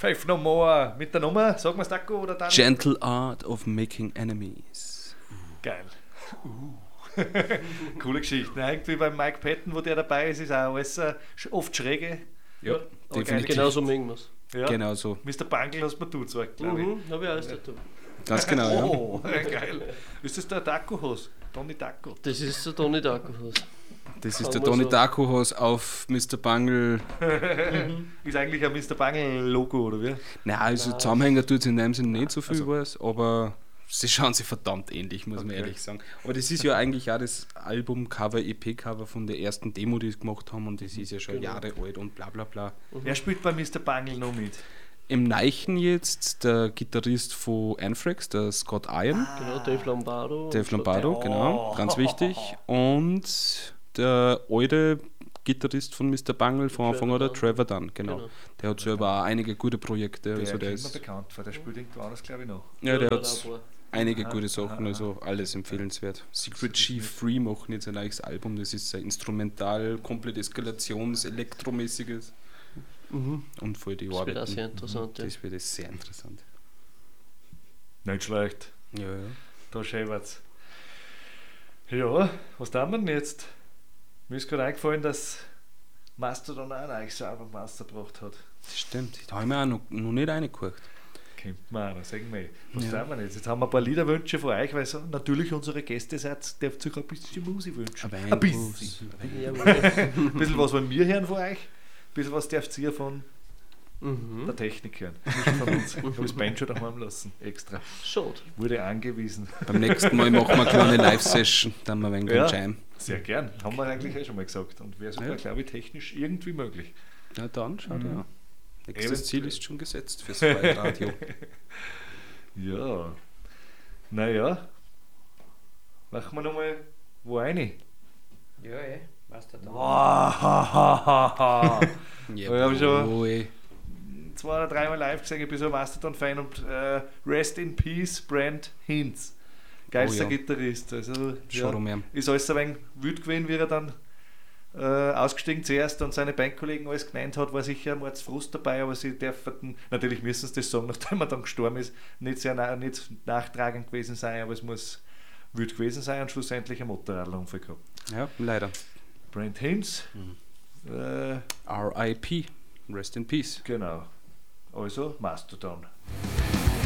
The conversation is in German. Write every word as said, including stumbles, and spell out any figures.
Faith No More mit der Nummer, sagen wir es Taco oder dann? Gentle Art of Making Enemies. Geil. Uh. Coole Geschichte. Ne? Irgendwie beim Mike Patton, wo der dabei ist, ist auch alles äh, oft schräge. Ja, definitiv. Genau so mögen wir es. Ja. Genau so. Mister Bungle hast du mir du gesagt, glaube ich. Mhm, habe ich alles dazu. Ganz genau, ja. Oh, geil. Ist das der Taco-Haus? Tony Taco. Das ist der Tony Darko. Das ist Kann der man Tony so- Darko-Haus auf Mister Bungle. Ist eigentlich ein Mister Bungle-Logo, oder wie? Nein, also Nein. Zusammenhänger tut es in dem Sinne nicht so viel, Also. was, aber sie schauen sich verdammt ähnlich, muss man Okay. ehrlich sagen. Aber das ist ja eigentlich auch das Album-Cover, E P-Cover von der ersten Demo, die sie gemacht haben, und das ist ja schon Genau. Jahre alt und bla bla bla. Wer spielt bei Mister Bungle noch mit? Im Neichen jetzt der Gitarrist von Anthrax, der Scott Iron. Genau, Dave Lombardo. Dave Lombardo, Oh. genau, ganz wichtig. Und der alte Gitarrist von Mister Bungle von Anfang an, der Trevor Trevor Dunn, genau. Genau. Der hat selber auch einige gute Projekte. Der Also der kommt mir ist, bekannt vor, der spielt irgendwo anders, glaube ich, noch. ja, der Ja, hat auch ein paar. einige Aha, gute Sachen, aha, also alles empfehlenswert. Secret Das ist G nicht- Free machen jetzt ein neues Album, das ist ein instrumental, komplett Eskalations-, elektromäßiges Mhm. und voll die Das wird auch Arbeiten. sehr interessant. Ja. Das wird sehr interessant. Nicht schlecht. Ja, ja. Da schäbert's. Ja, was tun wir denn jetzt? Mir ist gerade eingefallen, dass Mastodon auch ein neues Album rausgebracht hat. Das stimmt. Da habe ich mir auch noch, noch nicht reingehört. Kennt man auch noch, sagen wir. Was Ja. tun wir jetzt? Jetzt haben wir ein paar Liederwünsche von euch, weil so natürlich unsere Gäste seid, dürft ihr auch ein bisschen Musik wünschen. Aber Ein bisschen. Jawohl. Ein bisschen was wollen wir hören von euch, ein bisschen was dürft ihr von Mhm. der Technik hören. Nicht von uns. Ich habe das Band schon daheim lassen, extra. Schade. Wurde angewiesen. Beim nächsten Mal machen wir eine kleine Live-Session, dann mal ein wenig Ja. Jam. Sehr gern, haben wir eigentlich eh schon mal gesagt. Und wäre sogar, Ja. glaube ich, technisch irgendwie möglich. Na dann, schau dir Mhm. an. Nächstes Eventuell. Ziel ist schon gesetzt fürs Waldradio. Ja. Naja. Machen wir nochmal wo eine. Ja, eh. Weißt du da. Wow. Ja, Wir haben schon- boy. Zwei oder dreimal live gesehen, ich bin so ein Mastodon-Fan und äh, Rest in Peace, Brent Hinz. Geilster Oh ja. Gitarrist. Also, Schon um ja, ihn. ist alles ein wenig wütend gewesen, wie er dann äh, ausgestiegen zuerst und seine Bandkollegen alles genannt hat, war sicher ein Mordsfrust dabei, aber sie dürfen, natürlich müssen sie das sagen, nachdem er dann gestorben ist, nicht sehr na, nicht nachtragend gewesen sein, aber es muss wütend gewesen sein und schlussendlich ein Motorradunfall gehabt. Ja, leider. Brent Hinz, Mhm. äh, R I P. Rest in Peace. genau. Also Mastodon.